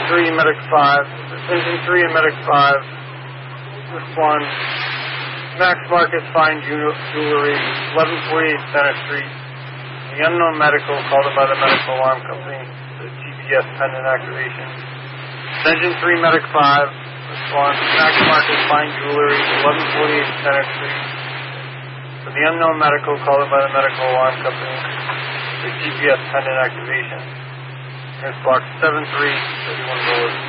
3, Medic 5. Engine 3 and Medic 5. Respond. Max Marcus Fine Jewelry, 1148 Center Street. The unknown medical called in by the medical alarm company. The GPS pendant activation. Engine 3, Medic 5. Respond. Max Marcus Fine Jewelry, 1148 Center Street. For the unknown medical called in by the medical alarm company. The GPS pendant activation. Here's block 73, 31 Road.